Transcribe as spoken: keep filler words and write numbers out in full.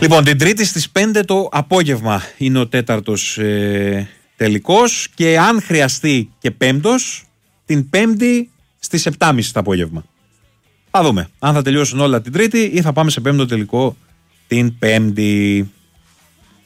Λοιπόν, την Τρίτη στις πέντε το απόγευμα είναι ο τέταρτος ε, τελικός και αν χρειαστεί και πέμπτος, την Πέμπτη στις επτά και μισή το απόγευμα. Θα δούμε αν θα τελειώσουν όλα την Τρίτη ή θα πάμε σε πέμπτο τελικό την Πέμπτη.